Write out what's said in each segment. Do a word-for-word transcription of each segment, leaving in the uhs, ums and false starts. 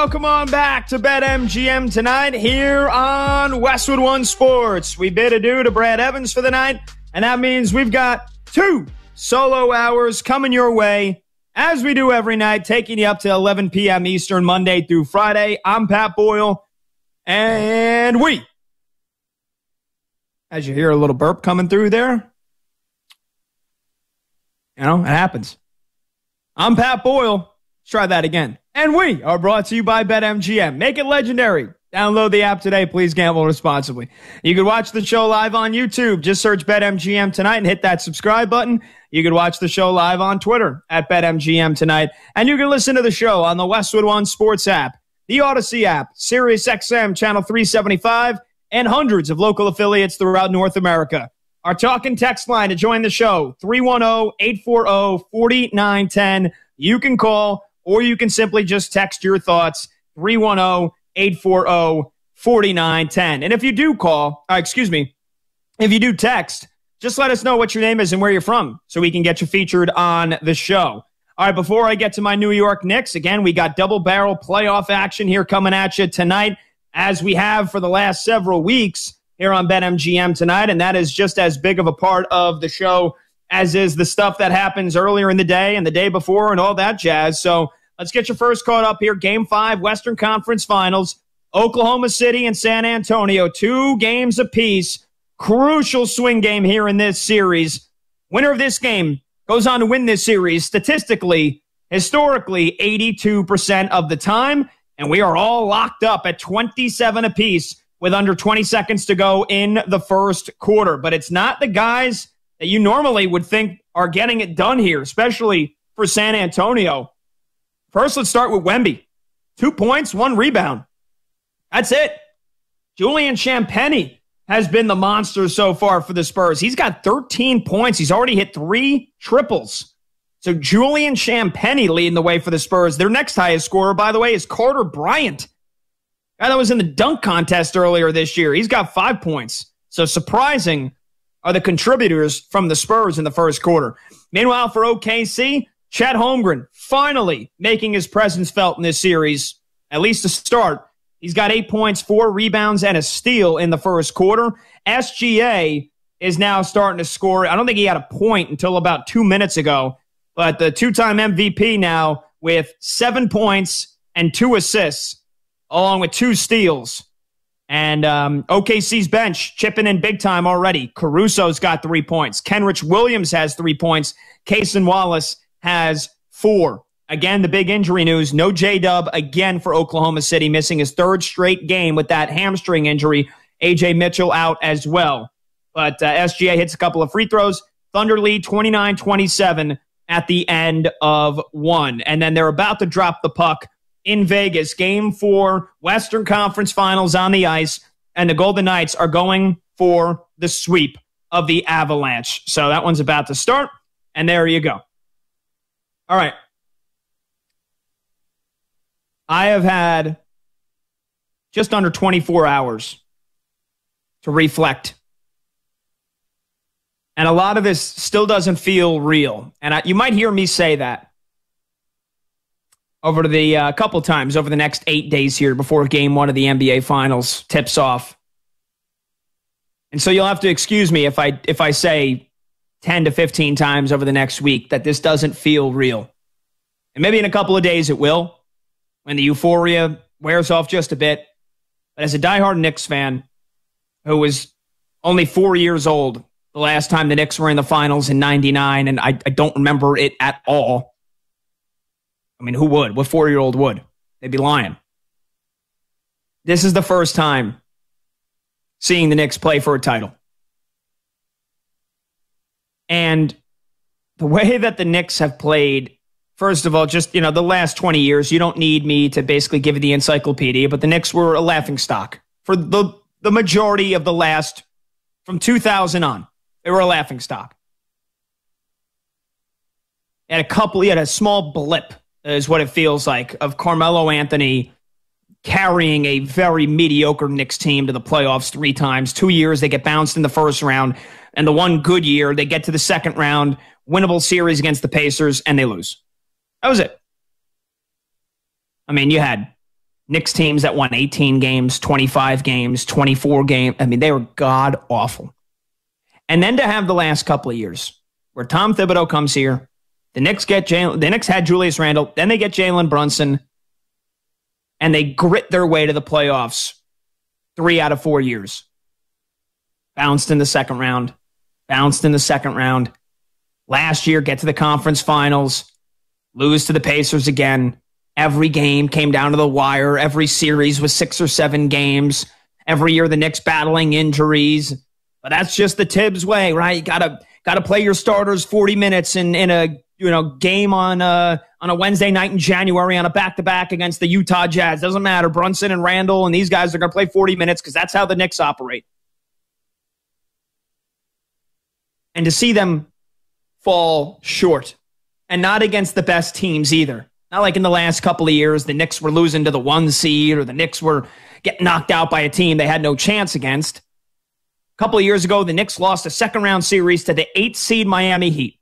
welcome on back to BetMGM tonight here on Westwood One Sports. We bid adieu to Brad Evans for the night, and that means we've got two solo hours coming your way, as we do every night, taking you up to eleven p.m. Eastern, Monday through Friday. I'm Pat Boyle, and we, as you hear a little burp coming through there, you know, it happens. I'm Pat Boyle. Let's try that again. And we are brought to you by BetMGM. Make it legendary. Download the app today. Please gamble responsibly. You can watch the show live on YouTube. Just search BetMGM tonight and hit that subscribe button. You can watch the show live on Twitter at BetMGM tonight. And you can listen to the show on the Westwood One Sports app, the Odyssey app, Sirius X M Channel three seventy-five, and hundreds of local affiliates throughout North America. Our talk and text line to join the show, three one zero, eight four zero, four nine one zero. You can call, or you can simply just text your thoughts, three one zero, eight four zero, four nine one zero. And if you do call, uh, excuse me, if you do text, just let us know what your name is and where you're from so we can get you featured on the show. All right, before I get to my New York Knicks, again, we got double-barrel playoff action here coming at you tonight, as we have for the last several weeks here on BetMGM tonight, and that is just as big of a part of the show as is the stuff that happens earlier in the day and the day before and all that jazz. So let's get you first caught up here. Game five, Western Conference Finals. Oklahoma City and San Antonio, two games apiece. Crucial swing game here in this series. Winner of this game goes on to win this series statistically, historically, eighty-two percent of the time. And we are all locked up at twenty-seven apiece with under twenty seconds to go in the first quarter. But it's not the guys that you normally would think are getting it done here, especially for San Antonio. First, let's start with Wemby. Two points, one rebound. That's it. Julian Champagnie has been the monster so far for the Spurs. He's got thirteen points. He's already hit three triples. So Julian Champagnie leading the way for the Spurs. Their next highest scorer, by the way, is Carter Bryant. Guy that was in the dunk contest earlier this year. He's got five points. So surprising are the contributors from the Spurs in the first quarter. Meanwhile, for O K C, Chet Holmgren finally making his presence felt in this series, at least to start. He's got eight points, four rebounds, and a steal in the first quarter. S G A is now starting to score. I don't think he had a point until about two minutes ago, but the two-time M V P now with seven points and two assists, along with two steals. And um, O K C's bench chipping in big time already. Caruso's got three points. Kenrich Williams has three points. Cason Wallace has four. Again, the big injury news. No J-Dub again for Oklahoma City, missing his third straight game with that hamstring injury. A J Mitchell out as well. But uh, S G A hits a couple of free throws. Thunder lead twenty-nine twenty-seven at the end of one. And then they're about to drop the puck in Vegas. Game four, Western Conference Finals on the ice. And the Golden Knights are going for the sweep of the Avalanche. So that one's about to start. And there you go. All right. I have had just under twenty-four hours to reflect. And a lot of this still doesn't feel real. And I, you might hear me say that over the uh, couple times over the next eight days here before game one of the N B A Finals tips off. And so you'll have to excuse me if I if I say ten to fifteen times over the next week that this doesn't feel real. And maybe in a couple of days it will, when the euphoria wears off just a bit. But as a diehard Knicks fan who was only four years old the last time the Knicks were in the finals in ninety-nine, and I, I don't remember it at all. I mean, who would? What four-year-old would? They'd be lying. This is the first time seeing the Knicks play for a title. And the way that the Knicks have played, first of all, just, you know, the last twenty years, you don't need me to basically give you the encyclopedia, but the Knicks were a laughingstock for the, the majority of the last, from two thousand on. They were a laughingstock. And a couple, he had a small blip, is what it feels like, of Carmelo Anthony carrying a very mediocre Knicks team to the playoffs three times. Two years, they get bounced in the first round. And the one good year, they get to the second round, winnable series against the Pacers, and they lose. That was it. I mean, you had Knicks teams that won eighteen games, twenty-five games, twenty-four games. I mean, they were god awful. And then to have the last couple of years where Tom Thibodeau comes here, the Knicks get Jalen, the Knicks had Julius Randle, then they get Jalen Brunson, and they grit their way to the playoffs three out of four years. Bounced in the second round, bounced in the second round. Last year, get to the conference finals, lose to the Pacers again. Every game came down to the wire. Every series was six or seven games. Every year, the Knicks battling injuries. But that's just the Tibbs way, right? You gotta gotta play your starters forty minutes in, in a you know game on a, on a Wednesday night in January on a back-to-back against the Utah Jazz. Doesn't matter. Brunson and Randall and these guys are going to play forty minutes because that's how the Knicks operate. And to see them fall short, and not against the best teams either. Not like in the last couple of years, the Knicks were losing to the one seed or the Knicks were getting knocked out by a team they had no chance against. A couple of years ago, the Knicks lost a second-round series to the eighth seed Miami Heat.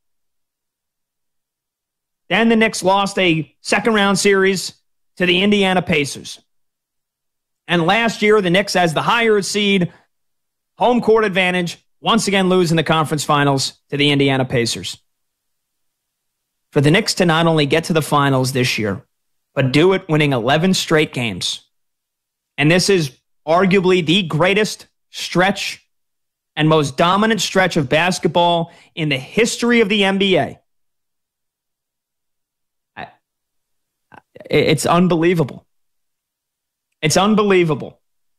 Then the Knicks lost a second-round series to the Indiana Pacers. And last year, the Knicks, as the higher seed, home court advantage, once again lose in the conference finals to the Indiana Pacers. For the Knicks to not only get to the finals this year, but do it winning eleven straight games. And this is arguably the greatest stretch and most dominant stretch of basketball in the history of the N B A. It's unbelievable. It's unbelievable.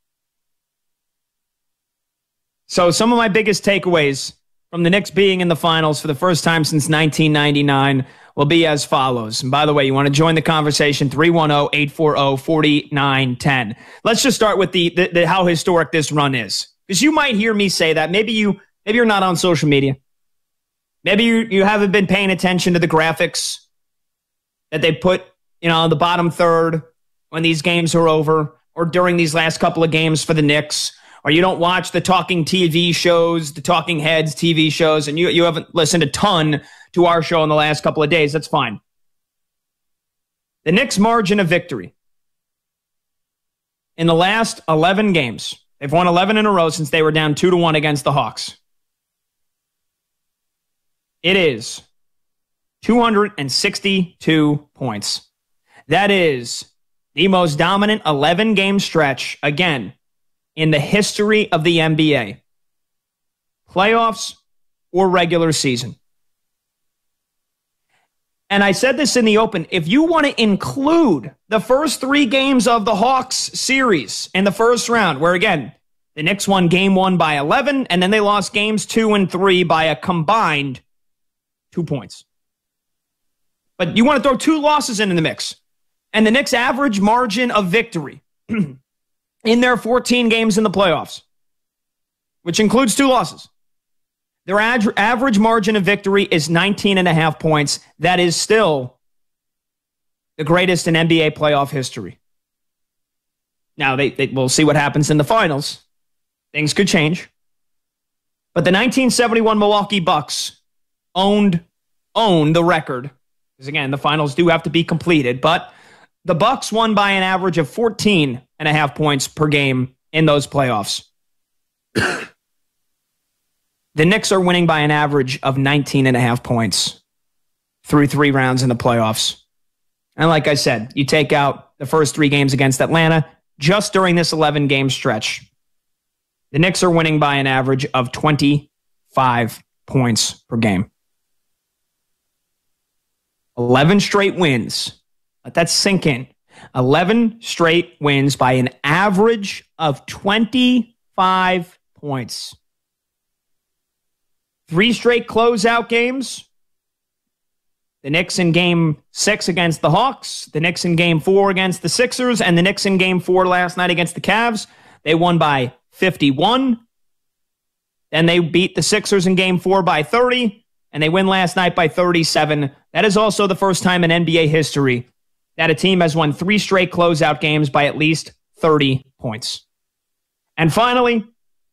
So some of my biggest takeaways from the Knicks being in the finals for the first time since nineteen ninety-nine will be as follows. And by the way, you want to join the conversation, three one zero, eight four zero, four nine one zero. Let's just start with the, the, the how historic this run is. Because you might hear me say that. Maybe, you, maybe you're not on social media. Maybe you, you haven't been paying attention to the graphics that they put, you know, on the bottom third when these games are over or during these last couple of games for the Knicks. Or you don't watch the talking T V shows, the talking heads T V shows, and you, you haven't listened a ton to our show in the last couple of days. That's fine. The Knicks' margin of victory in the last eleven games, they've won eleven in a row since they were down two to one against the Hawks. It is two hundred sixty-two points. That is the most dominant eleven-game stretch, again, in the history of the N B A. Playoffs or regular season. And I said this in the open, if you want to include the first three games of the Hawks series in the first round, where again, the Knicks won game one by eleven, and then they lost games two and three by a combined two points. But you want to throw two losses into the mix. And the Knicks' average margin of victory in their fourteen games in the playoffs, which includes two losses. Their ad- average margin of victory is nineteen and a half points. That is still the greatest in N B A playoff history. Now, they, they, we'll see what happens in the finals. Things could change. But the nineteen seventy-one Milwaukee Bucks owned, owned the record. Because again, the finals do have to be completed. But the Bucks won by an average of fourteen and a half points per game in those playoffs. The Knicks are winning by an average of nineteen and a half points through three rounds in the playoffs. And like I said, you take out the first three games against Atlanta, just during this eleven-game stretch, the Knicks are winning by an average of twenty-five points per game. eleven straight wins. Let that sink in. eleven straight wins by an average of twenty-five points. Three straight closeout games. The Knicks in game six against the Hawks. The Knicks in game four against the Sixers. And the Knicks in game four last night against the Cavs. They won by fifty-one. Then they beat the Sixers in game four by thirty. And they win last night by thirty-seven. That is also the first time in N B A history that a team has won three straight closeout games by at least thirty points. And finally,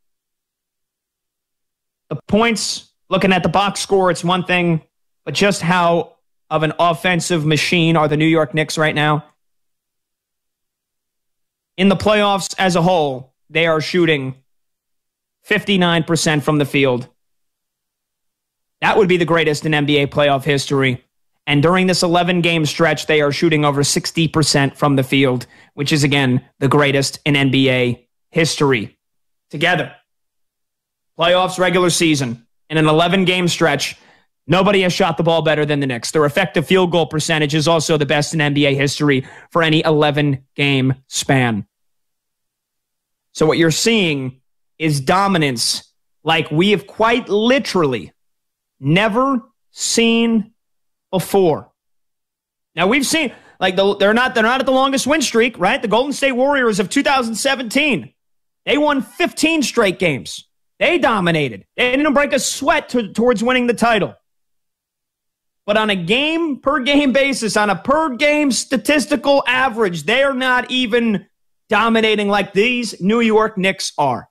the points, looking at the box score, it's one thing, but just how of an offensive machine are the New York Knicks right now? In the playoffs as a whole, they are shooting fifty-nine percent from the field. That would be the greatest in N B A playoff history. And during this eleven-game stretch, they are shooting over sixty percent from the field, which is, again, the greatest in N B A history. Together, playoffs, regular season, in an eleven-game stretch, nobody has shot the ball better than the Knicks. Their effective field goal percentage is also the best in N B A history for any eleven-game span. So what you're seeing is dominance like we have quite literally never seen before. Now we've seen, like, the, they're not they're not at the longest win streak, right? The Golden State Warriors of two thousand seventeen, they won fifteen straight games. They dominated. They didn't break a sweat to, towards winning the title. But on a game per game basis, on a per game statistical average, they are not even dominating like these New York Knicks are.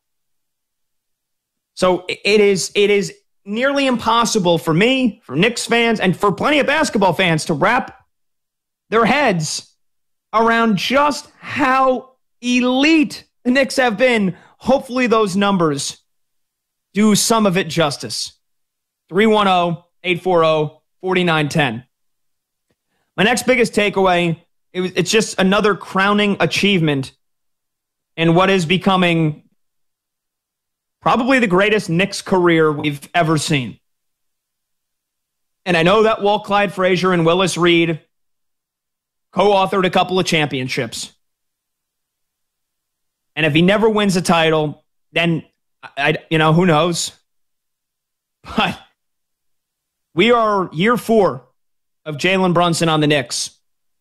So it is it is nearly impossible for me, for Knicks fans, and for plenty of basketball fans to wrap their heads around just how elite the Knicks have been. Hopefully those numbers do some of it justice. three one zero, eight four zero, four nine one zero. My next biggest takeaway, it was, it's just another crowning achievement in what is becoming probably the greatest Knicks career we've ever seen. And I know that Walt Clyde Frazier and Willis Reed co-authored a couple of championships. And if he never wins a title, then, I, you know, who knows? But we are year four of Jalen Brunson on the Knicks.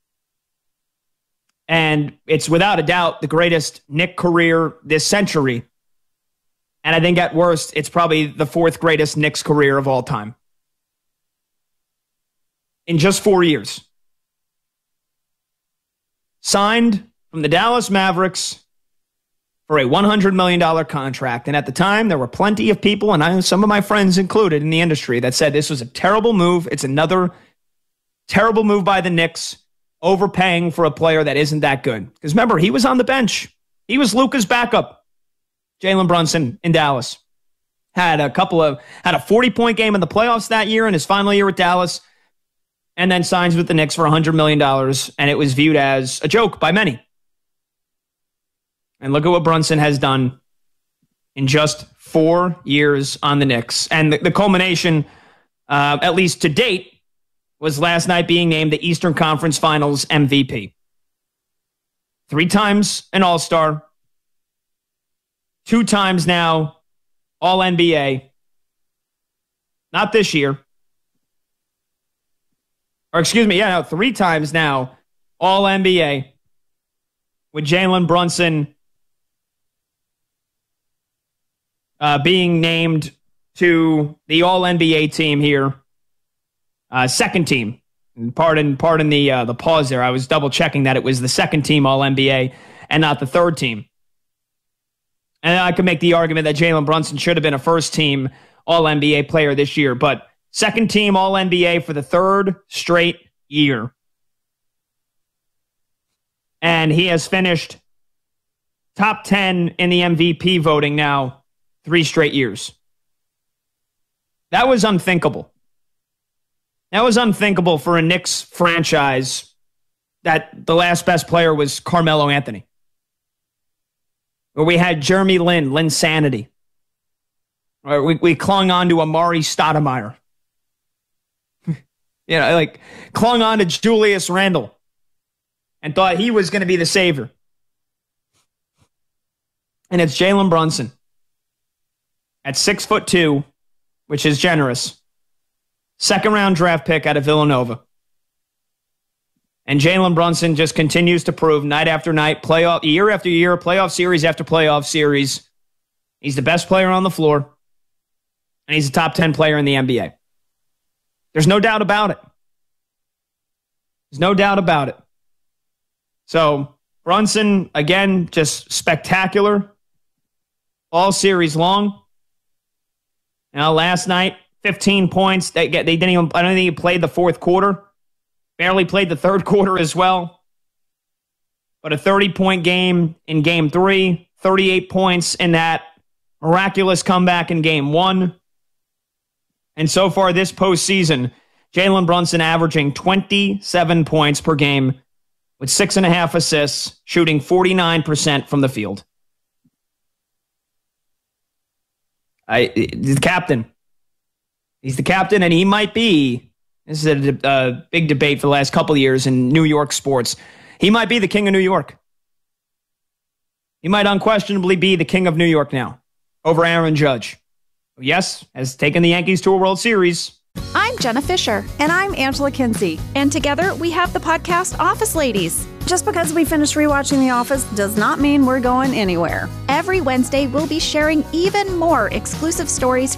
And it's without a doubt the greatest Knick career this century. And I think at worst, it's probably the fourth greatest Knicks career of all time. In just four years. Signed from the Dallas Mavericks for a one hundred million dollars contract. And at the time, there were plenty of people, and I, some of my friends included in the industry, that said this was a terrible move. It's another terrible move by the Knicks, overpaying for a player that isn't that good. Because remember, he was on the bench. He was Luka's backup. Jalen Brunson in Dallas. Had a couple of, had a forty-point game in the playoffs that year in his final year with Dallas, and then signs with the Knicks for one hundred million dollars, and it was viewed as a joke by many. And look at what Brunson has done in just four years on the Knicks. And the, the culmination, uh, at least to date, was last night being named the Eastern Conference Finals M V P. Three times an All-Star. Two times now All N B A. Not this year. Or excuse me, yeah, no, three times now All N B A. With Jalen Brunson uh, being named to the All N B A team here. Uh, second team. Pardon, pardon the uh, the pause there. I was double checking that it was the second team All N B A and not the third team. And I could make the argument that Jalen Brunson should have been a first team All N B A player this year, but second team All N B A for the third straight year. And he has finished top ten in the M V P voting now three straight years. That was unthinkable. That was unthinkable for a Knicks franchise that the last best player was Carmelo Anthony. Where we had Jeremy Lin, Linsanity. Or we, we clung on to Amari Stoudemire. you know, like clung on to Julius Randle and thought he was going to be the savior. And it's Jalen Brunson at six foot two, which is generous. Second round draft pick out of Villanova. And Jalen Brunson just continues to prove night after night, playoff, year after year, playoff series after playoff series. He's the best player on the floor. And he's a top ten player in the N B A. There's no doubt about it. There's no doubt about it. So, Brunson, again, just spectacular. All series long. Now, last night, fifteen points. They, they didn't even, I don't think he played the fourth quarter. Barely played the third quarter as well. but a thirty-point game in game three, thirty-eight points in that miraculous comeback in game one. And so far this postseason, Jalen Brunson averaging twenty-seven points per game with six and a half assists, shooting forty-nine percent from the field. I, he's the captain. He's the captain, and he might be, this is a, a big debate for the last couple of years in New York sports, he might be the king of New York. He might unquestionably be the king of New York now, over Aaron Judge. Yes, has taken the Yankees to a World Series. I'm Jenna Fisher. And I'm Angela Kinsey. And together we have the podcast Office Ladies. Just because we finished rewatching The Office does not mean we're going anywhere. Every Wednesday, we'll be sharing even more exclusive stories